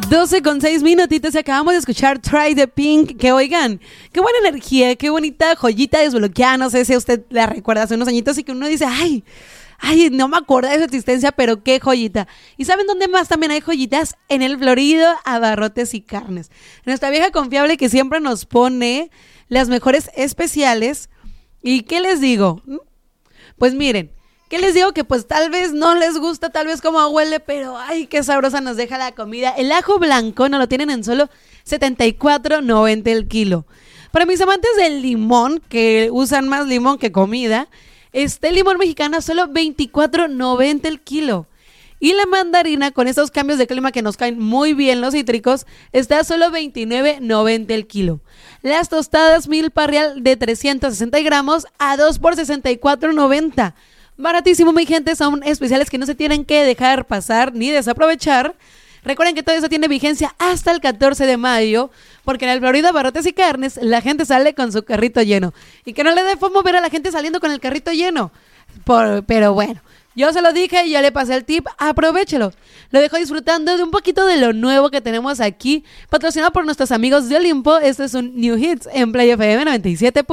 12:06 y acabamos de escuchar Try the Pink, que oigan, qué buena energía, qué bonita joyita desbloqueada, no sé si a usted la recuerda hace unos añitos y que uno dice, ay, no me acuerdo de su existencia, pero qué joyita. ¿Y saben dónde más también hay joyitas? En el Florido Abarrotes y Carnes. Nuestra vieja confiable que siempre nos pone las mejores especiales. ¿Y qué les digo? Pues miren, ¿qué les digo? Que pues tal vez no les gusta, tal vez como huele, pero ay, qué sabrosa nos deja la comida. El ajo blanco nos lo tienen en solo $74.90 el kilo. Para mis amantes del limón, que usan más limón que comida, el limón mexicano solo $24.90 el kilo. Y la mandarina, con estos cambios de clima que nos caen muy bien los cítricos, está a solo $29.90 el kilo. Las tostadas milpa real de 360 gramos a 2 por $64.90. Baratísimo, mi gente, son especiales que no se tienen que dejar pasar ni desaprovechar. Recuerden que todo eso tiene vigencia hasta el 14 de mayo, porque en el Florido Abarrotes y Carnes la gente sale con su carrito lleno. Y que no le dé fomo ver a la gente saliendo con el carrito lleno. Pero bueno, yo se lo dije y ya le pasé el tip, aprovéchelo. Lo dejo disfrutando de un poquito de lo nuevo que tenemos aquí, patrocinado por nuestros amigos de Olimpo. Este es un New Hits en Play FM 97.